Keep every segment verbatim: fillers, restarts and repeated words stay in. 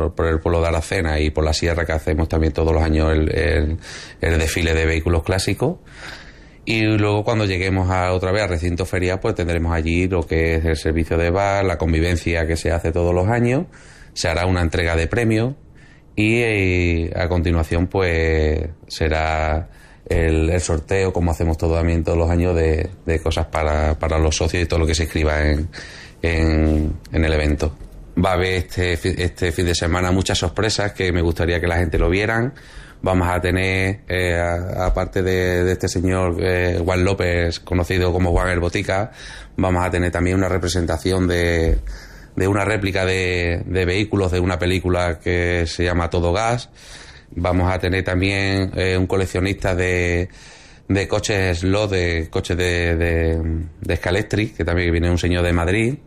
por, por el pueblo de Aracena y por la sierra, que hacemos también todos los años el, el, el desfile de vehículos clásicos. Y luego cuando lleguemos a otra vez al recinto ferial, pues tendremos allí lo que es el servicio de bar, la convivencia que se hace todos los años, se hará una entrega de premios y eh, a continuación pues será el, el sorteo, como hacemos todo, también todos los años, de, de cosas para, para los socios y todo lo que se escriba en, en, en el evento. Va a haber este, este fin de semana muchas sorpresas que me gustaría que la gente lo vieran. Vamos a tener, eh, aparte de, de este señor eh, Juan López, conocido como Juan el Botica, vamos a tener también una representación de, de una réplica de, de vehículos de una película que se llama Todo Gas. Vamos a tener también eh, un coleccionista de, de coches slot, de coches de, de, de Scalextric, que también viene un señor de Madrid.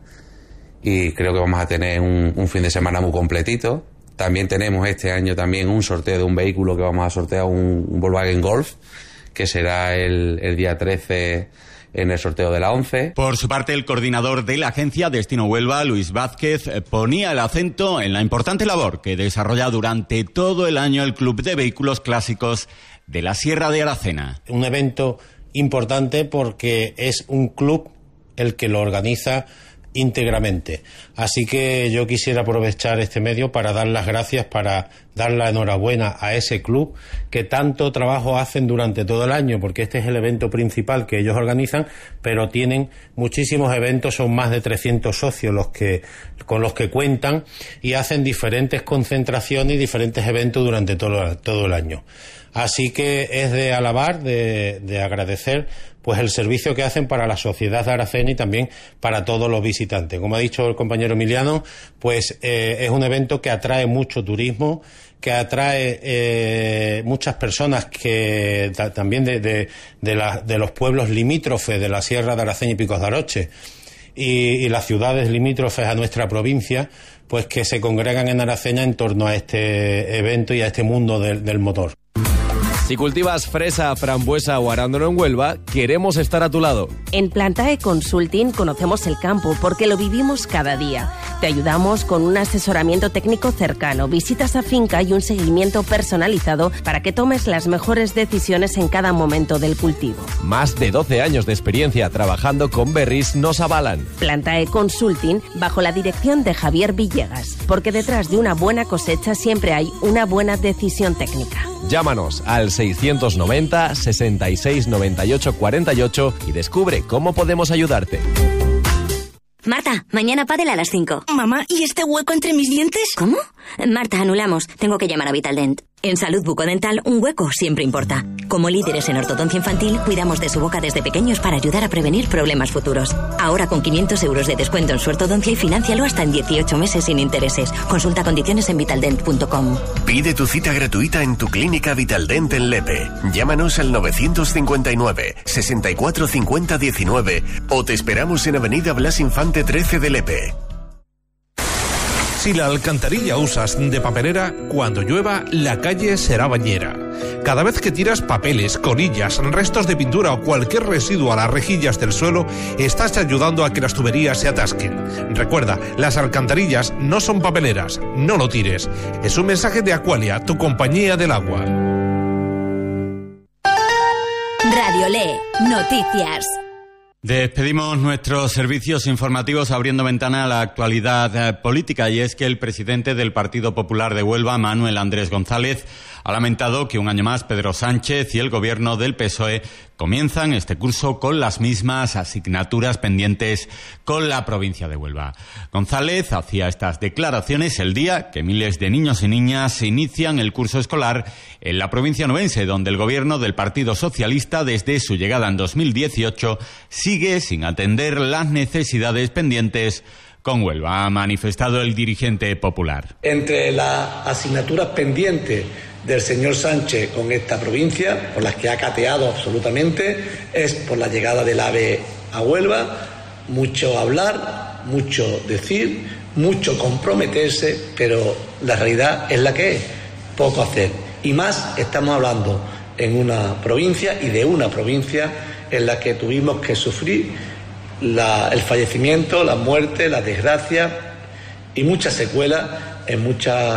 Y creo que vamos a tener un, un fin de semana muy completito. También tenemos este año también un sorteo de un vehículo que vamos a sortear, un, un Volkswagen Golf, que será el, el día trece en el sorteo de la once. Por su parte, el coordinador de la agencia Destino Huelva, Luis Vázquez, ponía el acento en la importante labor que desarrolla durante todo el año el Club de Vehículos Clásicos de la Sierra de Aracena. Un evento importante porque es un club el que lo organiza íntegramente. Así que yo quisiera aprovechar este medio para dar las gracias, para dar la enhorabuena a ese club que tanto trabajo hacen durante todo el año, porque este es el evento principal que ellos organizan, pero tienen muchísimos eventos, son más de trescientos socios los que con los que cuentan y hacen diferentes concentraciones y diferentes eventos durante todo, todo el año. Así que es de alabar, de, de agradecer pues el servicio que hacen para la sociedad de Aracena y también para todos los visitantes. Como ha dicho el compañero Emiliano, pues eh, es un evento que atrae mucho turismo, que atrae eh, muchas personas que ta, también de, de, de, la, de los pueblos limítrofes de la Sierra de Aracena y Picos de Aroche y, y las ciudades limítrofes a nuestra provincia, pues que se congregan en Aracena en torno a este evento y a este mundo del, del motor. Si cultivas fresa, frambuesa o arándano en Huelva, queremos estar a tu lado. En Plantae Consulting conocemos el campo porque lo vivimos cada día. Te ayudamos con un asesoramiento técnico cercano, visitas a finca y un seguimiento personalizado para que tomes las mejores decisiones en cada momento del cultivo. Más de doce años de experiencia trabajando con berries nos avalan. Plantae Consulting bajo la dirección de Javier Villegas, porque detrás de una buena cosecha siempre hay una buena decisión técnica. Llámanos al seiscientos noventa, sesenta y seis, noventa y ocho, cuarenta y ocho y descubre cómo podemos ayudarte. Marta, mañana pádel a las cinco. Mamá, ¿y este hueco entre mis dientes? ¿Cómo? Marta, anulamos. Tengo que llamar a Vitaldent. En Salud Bucodental, un hueco siempre importa. Como líderes en ortodoncia infantil, cuidamos de su boca desde pequeños para ayudar a prevenir problemas futuros. Ahora con quinientos euros de descuento en su ortodoncia y financialo hasta en dieciocho meses sin intereses. Consulta condiciones en vitaldent punto com. Pide tu cita gratuita en tu clínica Vitaldent en Lepe. Llámanos al novecientos cincuenta y nueve, sesenta y cuatro cincuenta diecinueve o te esperamos en Avenida Blas Infante trece de Lepe. Si la alcantarilla usas de papelera, cuando llueva, la calle será bañera. Cada vez que tiras papeles, colillas, restos de pintura o cualquier residuo a las rejillas del suelo, estás ayudando a que las tuberías se atasquen. Recuerda, las alcantarillas no son papeleras, no lo tires. Es un mensaje de Aqualia, tu compañía del agua. Radio Le, noticias. Despedimos nuestros servicios informativos abriendo ventana a la actualidad eh, política, y es que el presidente del Partido Popular de Huelva, Manuel Andrés González, ha lamentado que un año más Pedro Sánchez y el gobierno del P S O E comienzan este curso con las mismas asignaturas pendientes con la provincia de Huelva. González hacía estas declaraciones el día que miles de niños y niñas inician el curso escolar en la provincia nubense, donde el gobierno del Partido Socialista, desde su llegada en dos mil dieciocho, sigue sin atender las necesidades pendientes con Huelva, ha manifestado el dirigente popular. Entre las asignaturas pendientes del señor Sánchez con esta provincia, por las que ha cateado absolutamente, es por la llegada del AVE a Huelva. Mucho hablar, mucho decir, mucho comprometerse, pero la realidad es la que es, poco hacer. Y más estamos hablando en una provincia y de una provincia en la que tuvimos que sufrir la, el fallecimiento, la muerte, la desgracia y muchas secuelas en muchas